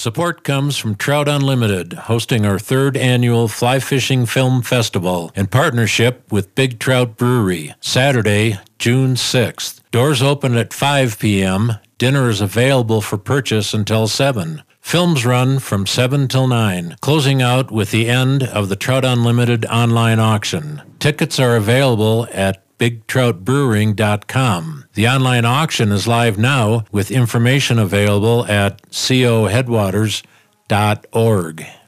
Support comes from Trout Unlimited, hosting our 3rd annual Fly Fishing Film Festival in partnership with Big Trout Brewery, Saturday, June 6th. Doors open at 5 p.m. Dinner is available for purchase until 7. Films run from 7 till 9, closing out with the end of the Trout Unlimited online auction. Tickets are available at BigTroutBrewing.com. The online auction is live now with information available at coheadwaters.org.